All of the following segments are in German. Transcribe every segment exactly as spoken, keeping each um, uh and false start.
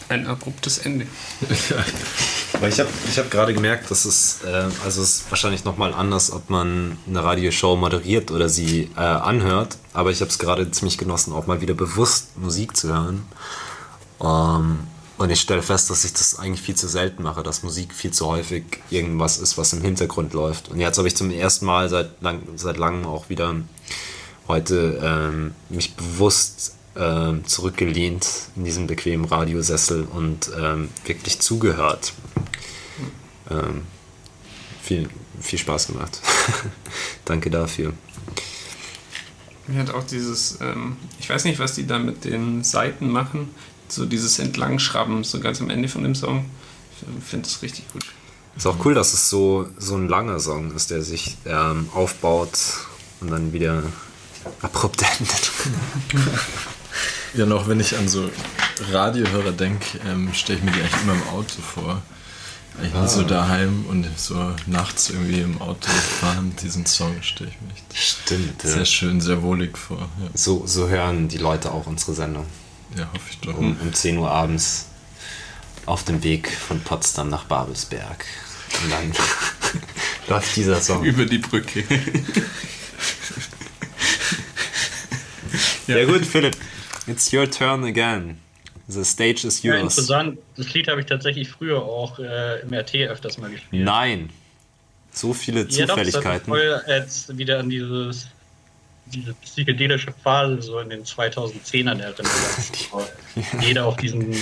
Ein abruptes Ende. Aber ich habe ich hab gerade gemerkt, dass es, äh, also es ist wahrscheinlich nochmal anders, ob man eine Radioshow moderiert oder sie äh, anhört, aber ich habe es gerade ziemlich genossen, auch mal wieder bewusst Musik zu hören. Ähm, und ich stelle fest, dass ich das eigentlich viel zu selten mache, dass Musik viel zu häufig irgendwas ist, was im Hintergrund läuft. Und jetzt habe ich zum ersten Mal seit, lang, seit langem auch wieder heute ähm, mich bewusst ähm, zurückgelehnt in diesem bequemen Radiosessel und ähm, wirklich zugehört. Ähm, viel, viel Spaß gemacht. Danke dafür. Mir hat auch dieses, ähm, ich weiß nicht, was die da mit den Saiten machen, so dieses Entlangschrabben, so ganz am Ende von dem Song. Ich finde das richtig gut. Ist auch cool, dass es so, so ein langer Song ist, der sich ähm, aufbaut und dann wieder abrupt endet. Ja, noch wenn ich an so Radiohörer denke, ähm, stelle ich mir die eigentlich immer im Auto vor. Eigentlich ah. nicht so daheim und so nachts irgendwie im Auto fahren, diesen Song stelle ich mir echt Stimmt, sehr ja. schön, sehr wohlig vor. Ja. So, so hören die Leute auch unsere Sendung. Ja, hoffe ich doch. Um, um zehn Uhr abends auf dem Weg von Potsdam nach Babelsberg. Und dann läuft dieser Song. Über die Brücke. Ja. Ja gut, Philipp. It's your turn again. The stage is yours. Ja, interessant. Das Lied habe ich tatsächlich früher auch äh, im R T öfters mal gespielt. Nein. So viele ja, Zufälligkeiten. Doch, das voll jetzt wieder an dieses diese psychedelische Phase so in den zweitausendzehnern erinnert. ja. Jeder auf diesen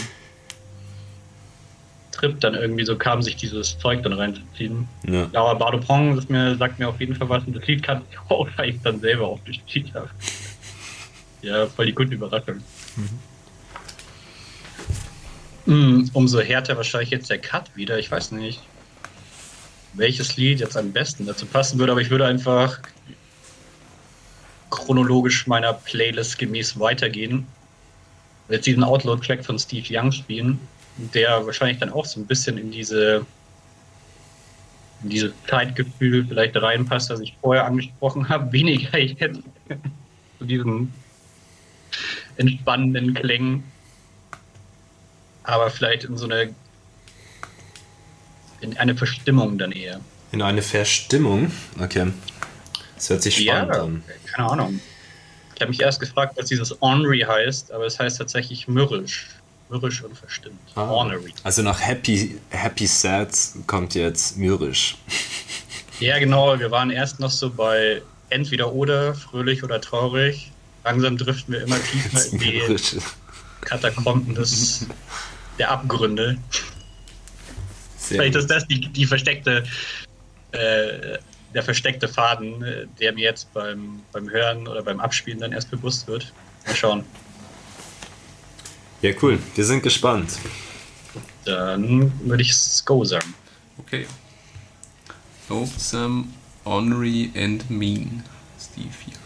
Trip dann irgendwie so kam, sich dieses Zeug dann reinzuziehen. Ja, ja aber Bardo Pong das mir, sagt mir auf jeden Fall was. Und das Lied kann ich auch, weil ich dann selber auch gespielt habe. Ja, voll die gute Überraschung. Mhm. Mm, umso härter wahrscheinlich jetzt der Cut wieder. Ich weiß nicht, welches Lied jetzt am besten dazu passen würde, aber ich würde einfach chronologisch meiner Playlist gemäß weitergehen. Jetzt diesen Outlaw-Track von Steve Young spielen, der wahrscheinlich dann auch so ein bisschen in diese in dieses Zeitgefühl vielleicht reinpasst, das ich vorher angesprochen habe. Weniger jetzt zu diesen entspannenden Klängen, aber vielleicht in so eine in eine Verstimmung dann eher. In eine Verstimmung? Okay. Das hört sich spannend ja, an. Keine Ahnung. Ich habe mich erst gefragt, was dieses Ornery heißt, aber es heißt tatsächlich mürrisch. Mürrisch und verstimmt. Ah, Ornery. Also nach Happy, Happy Sad kommt jetzt mürrisch. Ja, genau. Wir waren erst noch so bei entweder oder, fröhlich oder traurig. Langsam driften wir immer tiefer in die Katakomben des, der Abgründe. Sehr Vielleicht ist das die, die versteckte, äh, der versteckte Faden, der mir jetzt beim, beim Hören oder beim Abspielen dann erst bewusst wird. Mal schauen. Ja, cool. Wir sind gespannt. Dann würde ich Go sagen. Okay. Loathsome, Ornery and Mean. Steve Young.